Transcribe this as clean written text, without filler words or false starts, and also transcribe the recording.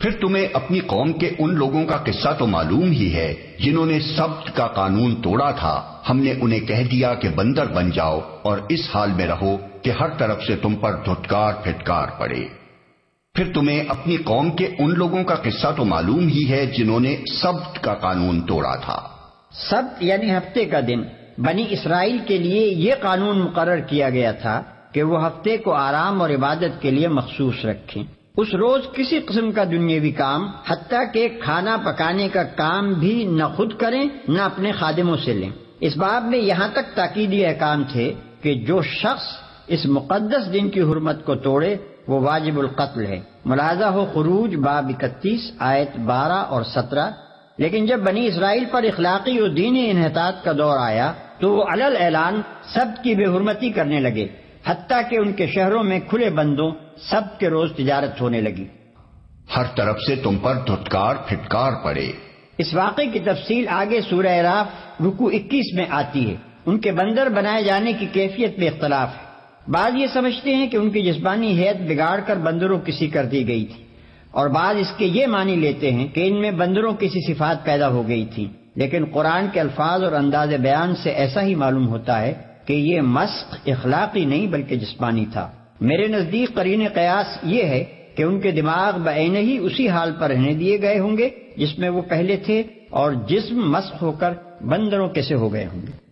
پھر تمہیں اپنی قوم کے ان لوگوں کا قصہ تو معلوم ہی ہے جنہوں نے سبت کا قانون توڑا تھا. ہم نے انہیں کہہ دیا کہ بندر بن جاؤ اور اس حال میں رہو کہ ہر طرف سے تم پر دھتکار پھٹکار پڑے. پھر تمہیں اپنی قوم کے ان لوگوں کا قصہ تو معلوم ہی ہے جنہوں نے سبت کا قانون توڑا تھا. سبت یعنی ہفتے کا دن. بنی اسرائیل کے لیے یہ قانون مقرر کیا گیا تھا کہ وہ ہفتے کو آرام اور عبادت کے لیے مخصوص رکھیں. اس روز کسی قسم کا دنیاوی کام حتیٰ کہ کھانا پکانے کا کام بھی نہ خود کریں نہ اپنے خادموں سے لیں. اس باب میں یہاں تک تاکیدی احکام تھے کہ جو شخص اس مقدس دن کی حرمت کو توڑے وہ واجب القتل ہے. ملاحظہ ہو خروج باب 31 آیت 12 اور 17. لیکن جب بنی اسرائیل پر اخلاقی اور دینی انحطاط کا دور آیا تو وہ علل اعلان سبت کی بے حرمتی کرنے لگے، حتیٰ کہ ان کے شہروں میں کھلے بندوں سبت کے روز تجارت ہونے لگی. ہر طرف سے تم پر دھتکار پھٹکار پڑے. اس واقعے کی تفصیل آگے سورہ اعراف رکوع 21 میں آتی ہے. ان کے بندر بنائے جانے کی کیفیت میں اختلاف ہے. بعض یہ سمجھتے ہیں کہ ان کی جسمانی حیت بگاڑ کر بندروں کی سی کر دی گئی تھی، اور بعض اس کے یہ معنی لیتے ہیں کہ ان میں بندروں کی سی صفات پیدا ہو گئی تھی. لیکن قرآن کے الفاظ اور انداز بیان سے ایسا ہی معلوم ہوتا ہے کہ یہ مسخ اخلاقی نہیں بلکہ جسمانی تھا. میرے نزدیک قرین قیاس یہ ہے کہ ان کے دماغ بعینہ ہی اسی حال پر رہنے دیے گئے ہوں گے جس میں وہ پہلے تھے، اور جسم مسخ ہو کر بندروں کیسے ہو گئے ہوں گے.